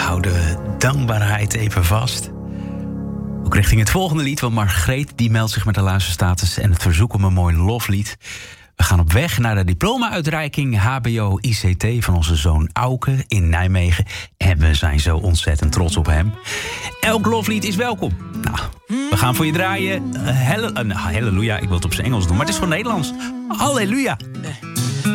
hou de dankbaarheid even vast. Ook richting het volgende lied, want Margreet die meldt zich met de luisterstatus en het verzoek om een mooi loflied. We gaan op weg naar de diploma-uitreiking HBO-ICT van onze zoon Auke in Nijmegen. En we zijn zo ontzettend trots op hem. Elk loflied is welkom. Nou, we gaan voor je draaien. Halleluja, ik wil het op zijn Engels doen, maar het is gewoon Nederlands. Halleluja.